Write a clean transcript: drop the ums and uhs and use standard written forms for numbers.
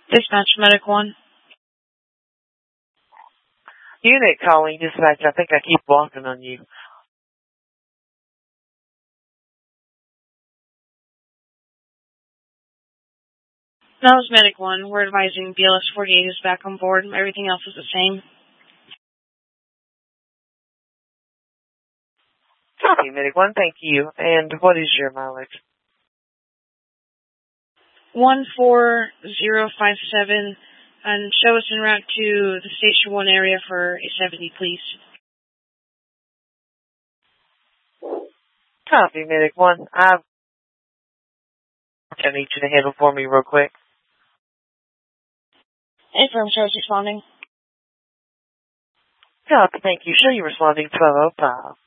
Dispatch Medic 1. Unit calling dispatch. I think I keep walking on you. That was Medic 1. We're advising BLS 48 is back on board. Everything else is the same. Copy, Medic 1. Thank you. And what is your mileage? 14057. And show us en route to the Station 1 area for a 70, please. Copy, Medic 1. I need you to handle for me real quick. Affirm, show us responding. Copy, thank you. Show you responding 1205.